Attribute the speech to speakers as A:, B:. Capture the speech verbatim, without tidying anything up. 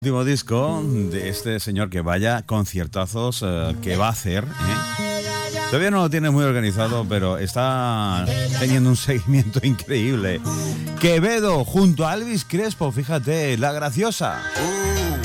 A: Último disco de este señor, que vaya conciertazos eh, que va a hacer, ¿eh? Todavía no lo tiene muy organizado, pero está teniendo un seguimiento increíble. Quevedo junto a Elvis Crespo, fíjate, La Graciosa.